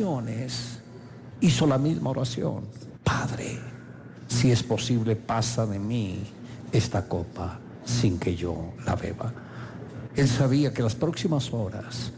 ocasiones hizo la misma oración: Padre, si es posible, pasa de mí esta copa sin que yo la beba. Él sabía que las próximas horas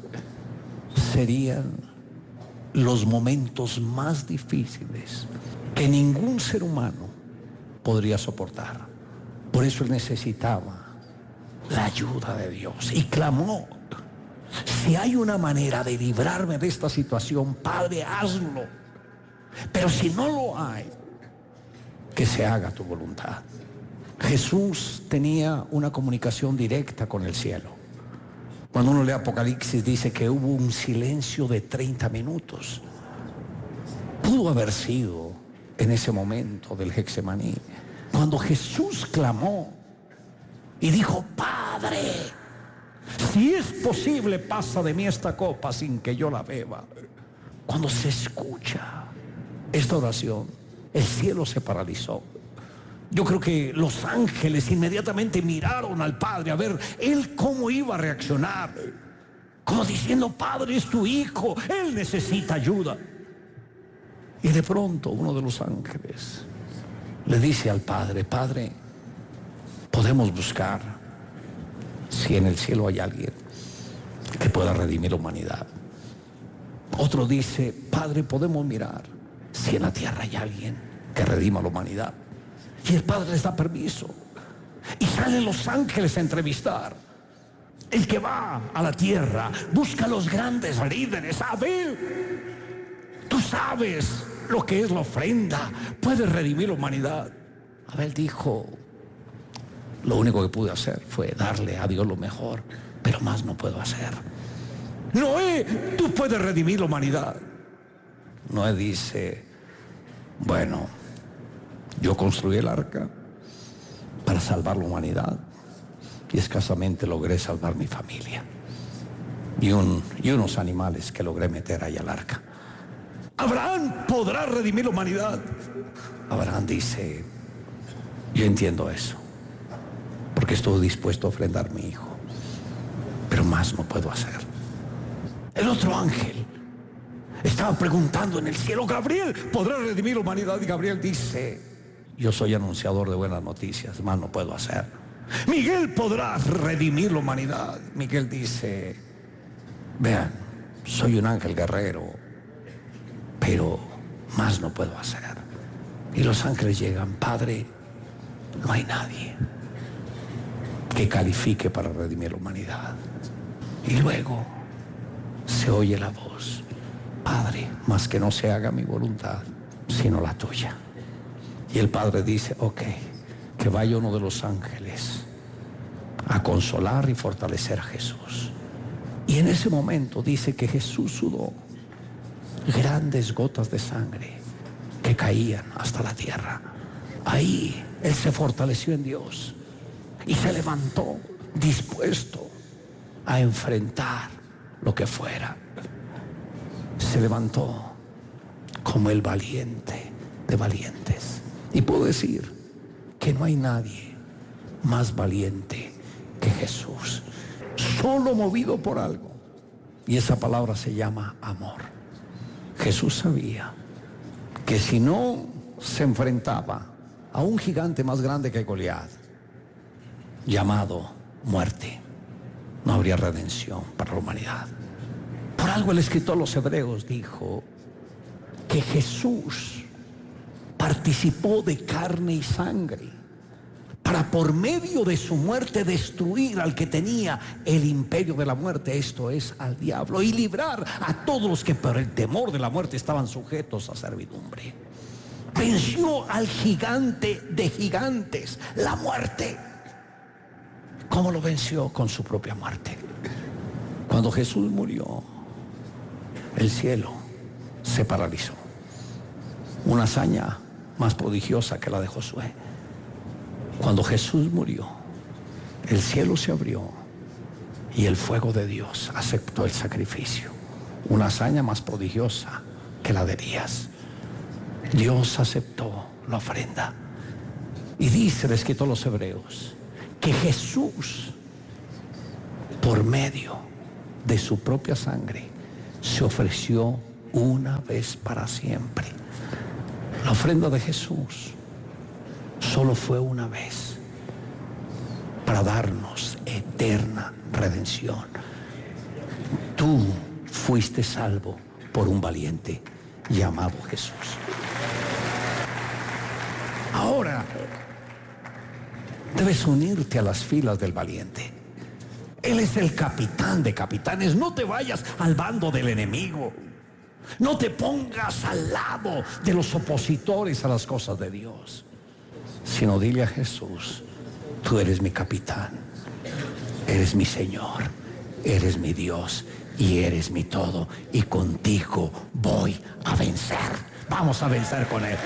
serían los momentos más difíciles que ningún ser humano podría soportar. Por eso él necesitaba la ayuda de Dios y clamó: si hay una manera de librarme de esta situación, Padre, hazlo. Pero si no lo hay, que se haga tu voluntad. Jesús tenía una comunicación directa con el cielo. Cuando uno lee Apocalipsis, dice que hubo un silencio de 30 minutos. Pudo haber sido en ese momento del Getsemaní, cuando Jesús clamó y dijo: Padre, si es posible, pasa de mí esta copa sin que yo la beba. Cuando se escucha esta oración, el cielo se paralizó. Yo creo que los ángeles inmediatamente miraron al Padre a ver él cómo iba a reaccionar, como diciendo: Padre, es tu hijo, él necesita ayuda. Y de pronto uno de los ángeles le dice al Padre: Padre, podemos buscar si en el cielo hay alguien que pueda redimir la humanidad. Otro dice: Padre, podemos mirar si en la tierra hay alguien que redima la humanidad. Y el Padre les da permiso. Y salen los ángeles a entrevistar. El que va a la tierra busca a los grandes líderes. Abel, tú sabes lo que es la ofrenda, puedes redimir la humanidad. Abel dijo: lo único que pude hacer fue darle a Dios lo mejor, pero más no puedo hacer. Noé, tú puedes redimir la humanidad. Noé dice: bueno, yo construí el arca para salvar la humanidad y escasamente logré salvar mi familia y unos animales que logré meter ahí al arca. Abraham podrá redimir la humanidad. Abraham dice: yo entiendo eso, porque estoy dispuesto a ofrendar a mi hijo, pero más no puedo hacer. El otro ángel estaba preguntando en el cielo: Gabriel, ¿podrá redimir la humanidad? Y Gabriel dice: yo soy anunciador de buenas noticias, más no puedo hacer. Miguel, ¿podrá redimir la humanidad? Miguel dice: vean, soy un ángel guerrero, pero más no puedo hacer. Y los ángeles llegan: Padre, no hay nadie que califique para redimir la humanidad. Y luego se oye la voz: Padre, más que no se haga mi voluntad, sino la tuya. Y el Padre dice: ok, que vaya uno de los ángeles a consolar y fortalecer a Jesús. Y en ese momento dice que Jesús sudó grandes gotas de sangre que caían hasta la tierra. Ahí él se fortaleció en Dios y se levantó dispuesto a enfrentar lo que fuera. Se levantó como el valiente de valientes. Y puedo decir que no hay nadie más valiente que Jesús, solo movido por algo, y esa palabra se llama amor. Jesús sabía que si no se enfrentaba a un gigante más grande que Goliat, llamado muerte, no habría redención para la humanidad. Por algo el escritor a los Hebreos dijo que Jesús participó de carne y sangre para, por medio de su muerte, destruir al que tenía el imperio de la muerte, esto es, al diablo, y librar a todos los que por el temor de la muerte estaban sujetos a servidumbre. Venció al gigante de gigantes, la muerte. ¿Cómo lo venció? Con su propia muerte. Cuando Jesús murió, el cielo se paralizó. Una hazaña más prodigiosa que la de Josué. Cuando Jesús murió, el cielo se abrió y el fuego de Dios aceptó el sacrificio. Una hazaña más prodigiosa que la de Elías. Dios aceptó la ofrenda. Y dice el escritor a los Hebreos que Jesús, por medio de su propia sangre, se ofreció una vez para siempre. La ofrenda de Jesús solo fue una vez para darnos eterna redención. Tú fuiste salvo por un valiente llamado Jesús. Ahora debes unirte a las filas del valiente. Él es el capitán de capitanes. No te vayas al bando del enemigo. No te pongas al lado de los opositores a las cosas de Dios, sino dile a Jesús: tú eres mi capitán, eres mi Señor, eres mi Dios y eres mi todo, y contigo voy a vencer. Vamos a vencer con Él.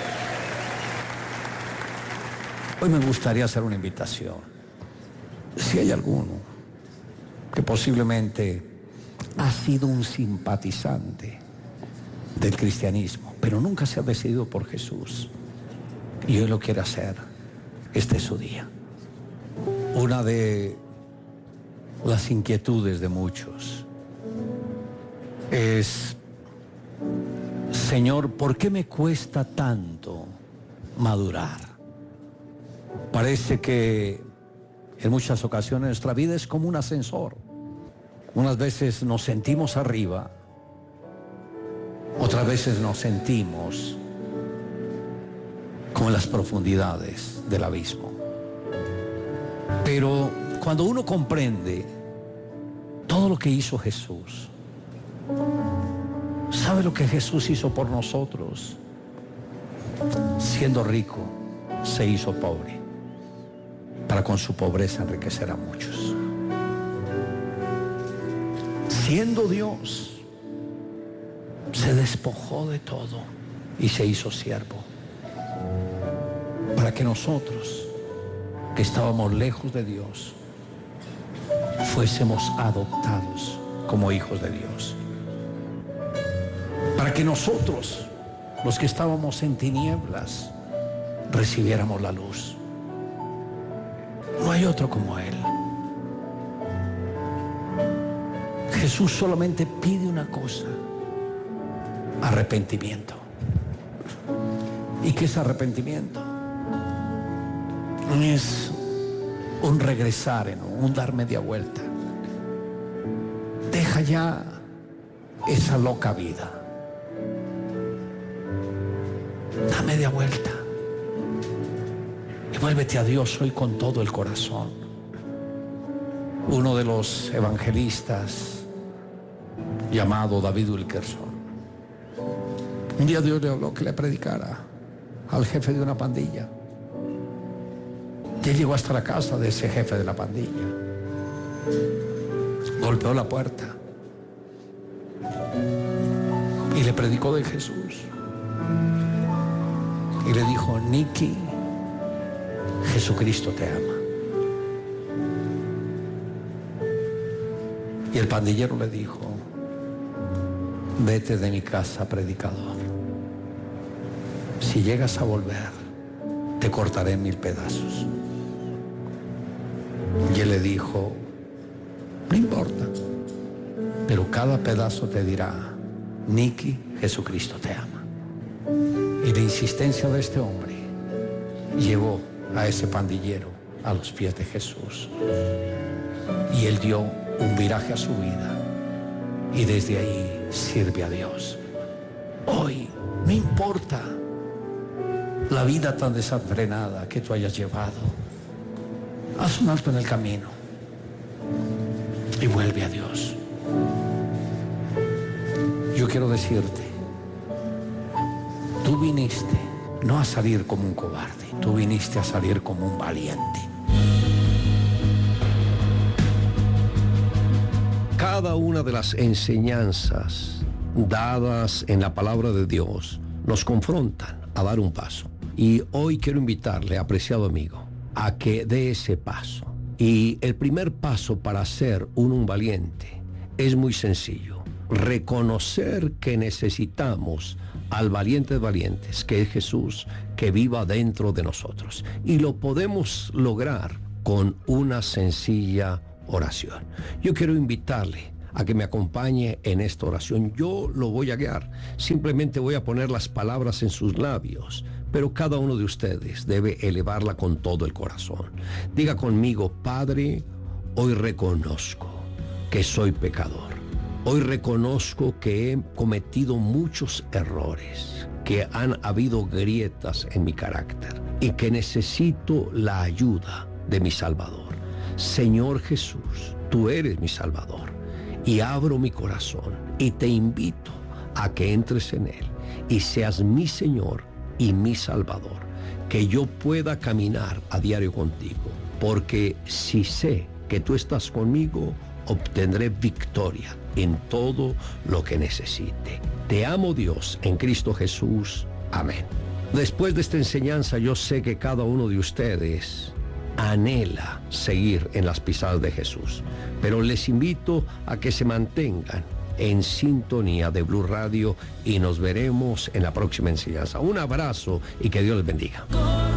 Hoy me gustaría hacer una invitación. Si hay alguno que posiblemente ha sido un simpatizante del cristianismo, pero nunca se ha decidido por Jesús, y hoy lo quiere hacer, este es su día. Una de las inquietudes de muchos es: Señor, ¿por qué me cuesta tanto madurar? Parece que en muchas ocasiones nuestra vida es como un ascensor. Unas veces nos sentimos arriba, otras veces nos sentimos como en las profundidades del abismo. Pero cuando uno comprende todo lo que hizo Jesús, sabe lo que Jesús hizo por nosotros. Siendo rico, se hizo pobre, para con su pobreza enriquecer a muchos. Siendo Dios, se despojó de todo y se hizo siervo, para que nosotros, que estábamos lejos de Dios, fuésemos adoptados como hijos de Dios. Para que nosotros, los que estábamos en tinieblas, recibiéramos la luz. No hay otro como Él. Jesús solamente pide una cosa: arrepentimiento. ¿Y qué es arrepentimiento? Es un regresar, ¿no? Un dar media vuelta. Deja ya esa loca vida. Da media vuelta y vuélvete a Dios hoy con todo el corazón. Uno de los evangelistas, llamado David Wilkerson, un día Dios le habló que le predicara al jefe de una pandilla. Y él llegó hasta la casa de ese jefe de la pandilla, golpeó la puerta y le predicó de Jesús. Y le dijo: Nicky, Jesucristo te ama. Y el pandillero le dijo: vete de mi casa, predicador. Si llegas a volver, te cortaré en 1000 pedazos. Y él le dijo: no importa, pero cada pedazo te dirá: Nicky, Jesucristo te ama. Y la insistencia de este hombre llevó a ese pandillero a los pies de Jesús, y él dio un viraje a su vida, y desde ahí sirve a Dios. Hoy no importa la vida tan desenfrenada que tú hayas llevado, haz un alto en el camino y vuelve a Dios. Yo quiero decirte: tú viniste no a salir como un cobarde, tú viniste a salir como un valiente. Cada una de las enseñanzas dadas en la palabra de Dios nos confrontan a dar un paso. Y hoy quiero invitarle, apreciado amigo, a que dé ese paso. Y el primer paso para ser un valiente es muy sencillo: reconocer que necesitamos al valiente de valientes, que es Jesús, que viva dentro de nosotros. Y lo podemos lograr con una sencilla oración. Yo quiero invitarle a que me acompañe en esta oración. Yo lo voy a guiar, simplemente voy a poner las palabras en sus labios, pero cada uno de ustedes debe elevarla con todo el corazón. Diga conmigo: Padre, hoy reconozco que soy pecador. Hoy reconozco que he cometido muchos errores, que han habido grietas en mi carácter y que necesito la ayuda de mi Salvador. Señor Jesús, tú eres mi Salvador, y abro mi corazón y te invito a que entres en él y seas mi Señor y mi Salvador, que yo pueda caminar a diario contigo, porque si sé que tú estás conmigo, obtendré victoria en todo lo que necesite. Te amo, Dios, en Cristo Jesús. Amén. Después de esta enseñanza, yo sé que cada uno de ustedes anhela seguir en las pisadas de Jesús, pero les invito a que se mantengan en sintonía de Blue Radio y nos veremos en la próxima enseñanza. Un abrazo y que Dios les bendiga.